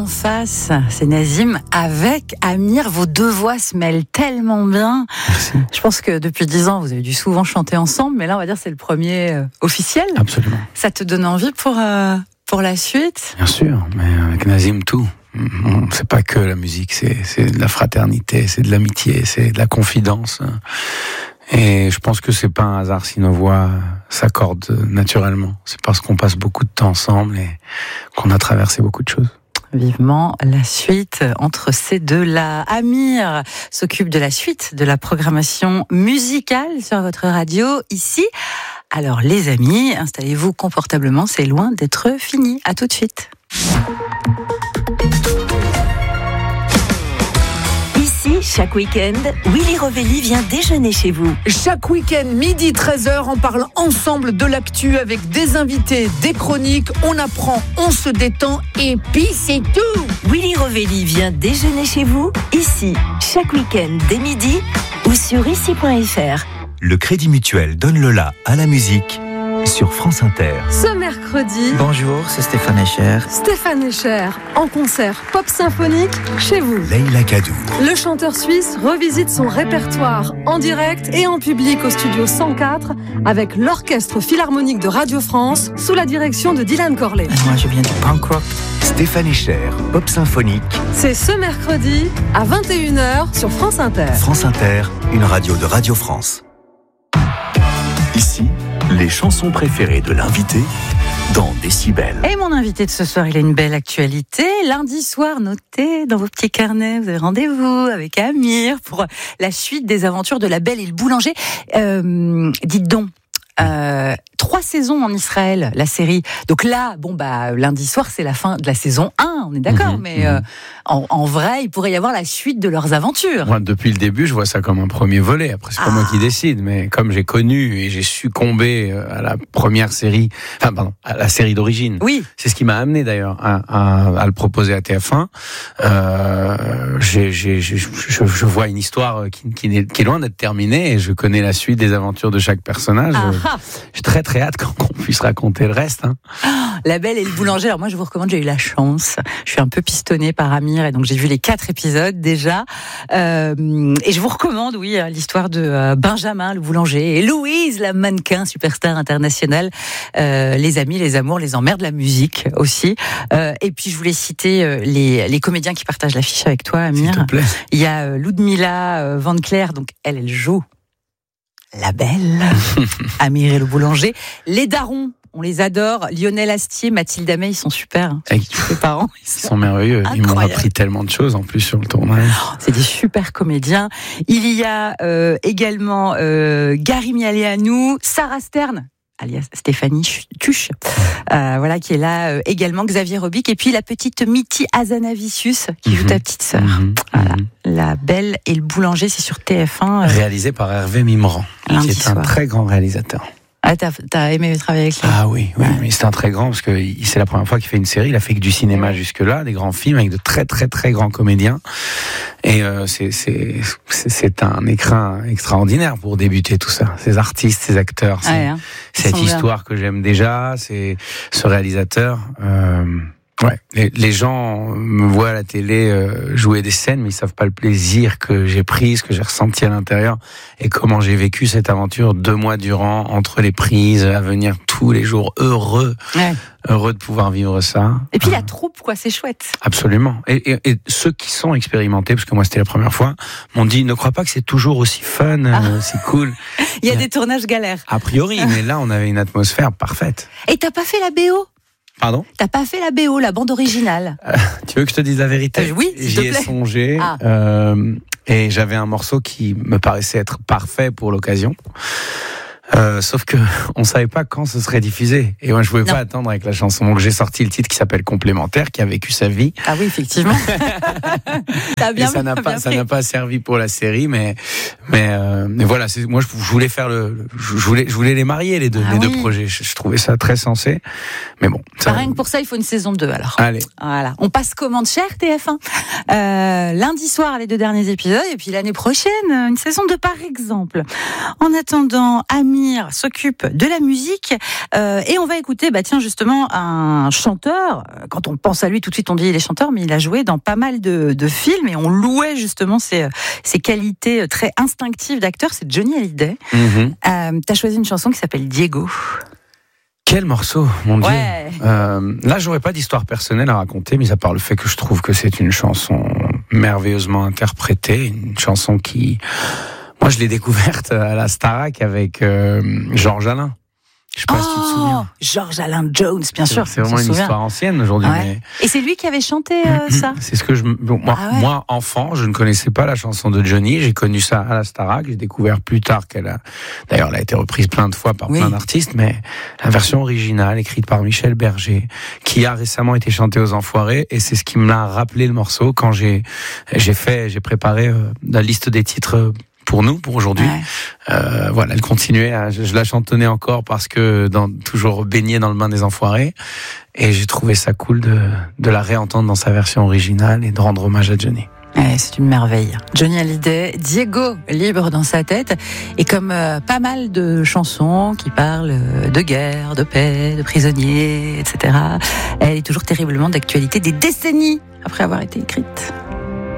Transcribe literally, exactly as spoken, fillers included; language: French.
face, c'est Nazim avec Amir. Vos deux voix se mêlent tellement bien. Merci. Je pense que depuis dix ans, vous avez dû souvent chanter ensemble, mais là, on va dire c'est le premier euh, officiel. Absolument. Ça te donne envie pour, euh, pour la suite ? Bien sûr, mais avec Nazim, tout. C'est pas que la musique, c'est, c'est de la fraternité, c'est de l'amitié, c'est de la confidence. Et je pense que c'est pas un hasard si nos voix s'accordent naturellement. C'est parce qu'on passe beaucoup de temps ensemble et qu'on a traversé beaucoup de choses. Vivement la suite entre ces deux-là. Amir s'occupe de la suite de la programmation musicale sur votre radio ici. Alors les amis, installez-vous confortablement, c'est loin d'être fini. À tout de suite. Chaque week-end, Willy Rovelli vient déjeuner chez vous. Chaque week-end, midi treize heures, on parle ensemble de l'actu avec des invités, des chroniques, on apprend, on se détend et puis c'est tout. Willy Rovelli vient déjeuner chez vous, ici, chaque week-end dès midi ou sur ici point f r. Le Crédit Mutuel donne le la à la musique sur France Inter. Ce mercredi, bonjour, c'est Stéphane Escher. Stéphane Escher, en concert pop symphonique chez vous. Leïla Kadou. Le chanteur suisse revisite son répertoire en direct et en public au studio cent quatre avec l'Orchestre Philharmonique de Radio France sous la direction de Dylan Corley. Moi, je viens du punk rock. Stéphane Escher, pop symphonique. C'est ce mercredi à vingt et une heures sur France Inter. France Inter, une radio de Radio France. Ici, les chansons préférées de l'invité dans Décibel. Et mon invité de ce soir, il a une belle actualité. Lundi soir, notez dans vos petits carnets, vous avez rendez-vous avec Amir pour la suite des aventures de La Belle et le Boulanger. Euh, dites donc, euh, trois saisons en Israël, la série. Donc là, bon bah lundi soir, c'est la fin de la saison un, on est d'accord, mmh, mais mmh. Euh, en, en vrai, il pourrait y avoir la suite de leurs aventures. Moi, depuis le début, je vois ça comme un premier volet. Après, c'est pas ah. moi qui décide, mais comme j'ai connu et j'ai succombé à la première série, enfin pardon, à la série d'origine. Oui. C'est ce qui m'a amené d'ailleurs à, à, à le proposer à T F un. Euh, j'ai, j'ai, j'ai, je, je vois une histoire qui, qui, est, qui est loin d'être terminée et je connais la suite des aventures de chaque personnage. Ah. J'ai très très hâte qu'on puisse raconter le reste. Hein. La Belle et le Boulanger. Alors moi, je vous recommande. J'ai eu la chance. Je suis un peu pistonnée par Amir et donc j'ai vu les quatre épisodes déjà. Euh, et je vous recommande, oui, l'histoire de euh, Benjamin le boulanger et Louise la mannequin superstar internationale. Euh, les amis, les amours, les emmerdes, la musique aussi. Euh, et puis je voulais citer euh, les les comédiens qui partagent l'affiche avec toi, Amir. S'il te plaît. Il y a euh, Ludmilla euh, Van Cleer. Donc elle, elle joue La Belle. Amir et le Boulanger. Les darons, on les adore. Lionel Astier, Mathilde Amey, ils sont super. Hein. Hey, les parents, ils sont, ils sont merveilleux. Incroyable. Ils m'ont appris tellement de choses en plus sur le tournage. Oh, c'est des super comédiens. Il y a euh, également euh, Gary Mialeanu, Sarah Stern, alias Stéphanie Tuche, euh, voilà, qui est là euh, également, Xavier Robic, et puis la petite Mitty Hazanavicius, qui mm-hmm. joue ta petite sœur. Mm-hmm. Voilà. Mm-hmm. La Belle et le Boulanger, c'est sur T F un. Euh, Réalisé par Hervé Mimran, qui est soir. un très grand réalisateur. Ah, t'as, t'as aimé travailler avec lui? Ah oui, oui, ouais. Mais c'est un très grand, parce que c'est la première fois qu'il fait une série, il a fait que du cinéma jusque-là, des grands films avec de très très très grands comédiens. Et euh, c'est, c'est, c'est, c'est un écrin extraordinaire pour débuter tout ça. Ces artistes, ces acteurs, c'est, ouais, hein. cette histoire bien. Que j'aime déjà, c'est ce réalisateur. Euh, Ouais, les, les gens me voient à la télé euh, jouer des scènes, mais ils savent pas le plaisir que j'ai pris, ce que j'ai ressenti à l'intérieur, et comment j'ai vécu cette aventure deux mois durant, entre les prises, à venir tous les jours, heureux, ouais. heureux de pouvoir vivre ça. Et puis la troupe, quoi, c'est chouette. Absolument. Et, et, et ceux qui sont expérimentés, parce que moi c'était la première fois, m'ont dit, ne crois pas que c'est toujours aussi fun, ah. euh, aussi cool. Il y a des tournages galères. A priori, mais là on avait une atmosphère parfaite. Et t'as pas fait la B O ? Pardon ? T'as pas fait la B O, la bande originale. euh, Tu veux que je te dise la vérité ? euh, Oui, s'il J'y te plaît. ai songé ah. euh, et j'avais un morceau qui me paraissait être parfait pour l'occasion. Euh, sauf que on savait pas quand ce serait diffusé et moi je pouvais non. pas attendre avec la chanson, donc j'ai sorti le titre qui s'appelle Complémentaire, qui a vécu sa vie. Ah oui, effectivement. T'as bien, et ça n'a bien pas pris. ça n'a pas servi pour la série, mais mais euh, mais voilà, c'est, moi je, je voulais faire le je voulais je voulais les marier les deux ah les oui. deux projets. Je, je trouvais ça très sensé, mais bon. Ça, rien que pour ça, il faut une saison deux alors. Allez. Voilà, on passe commande chère T F un. Euh, lundi soir les deux derniers épisodes et puis l'année prochaine une saison deux par exemple. En attendant, Ami Amir s'occupe de la musique euh, et on va écouter, bah tiens justement un chanteur. Quand on pense à lui, tout de suite on dit il est chanteur, mais il a joué dans pas mal de, de films et on louait justement ses, ses qualités très instinctives d'acteur. C'est Johnny Hallyday. Mm-hmm. Euh, t'as choisi une chanson qui s'appelle Diego. Quel morceau, mon Dieu. Ouais. Euh, là, j'aurais pas d'histoire personnelle à raconter, mis à part le fait que je trouve que c'est une chanson merveilleusement interprétée, une chanson qui, moi, je l'ai découverte à la Starac avec euh, Georges Alain. Je sais pas oh, si tu te souviens. Georges Alain Jones, bien sûr. C'est vraiment une souvient. histoire ancienne aujourd'hui. Ouais. Mais... Et c'est lui qui avait chanté euh, ça. C'est ce que je. Bon, moi, ah ouais. moi, enfant, je ne connaissais pas la chanson de Johnny. J'ai connu ça à la Starac. J'ai découvert plus tard qu'elle a. D'ailleurs, elle a été reprise plein de fois par oui. plein d'artistes, mais la version originale, écrite par Michel Berger, qui a récemment été chantée aux Enfoirés, et c'est ce qui me l'a rappelé le morceau quand j'ai j'ai fait, j'ai préparé euh, la liste des titres. Euh, pour nous, pour aujourd'hui. Ouais. Euh, voilà, elle continuait, à, je, je la chantonnais encore parce que dans, toujours baignée dans le bain des Enfoirés, et j'ai trouvé ça cool de, de la réentendre dans sa version originale et de rendre hommage à Johnny. Ouais, c'est une merveille. Johnny Hallyday, Diego, libre dans sa tête. Et comme euh, pas mal de chansons qui parlent de guerre, de paix, de prisonniers, et cetera, elle est toujours terriblement d'actualité des décennies après avoir été écrite.